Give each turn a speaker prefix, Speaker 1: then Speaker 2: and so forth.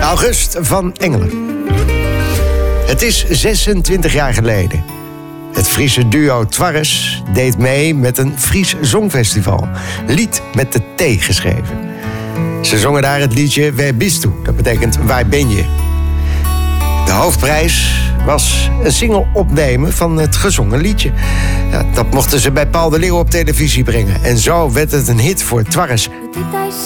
Speaker 1: August van Engelen. Het is 26 jaar geleden. Het Friese duo Twarres deed mee met een Fries Songfestival. Lied met de T geschreven. Ze zongen daar het liedje Waar bist u? Dat betekent Waar ben je? De hoofdprijs was een single opnemen van het gezongen liedje. Ja, dat mochten ze bij Paul de Leeuw op televisie brengen. En zo werd het een hit voor Twarres.
Speaker 2: Petit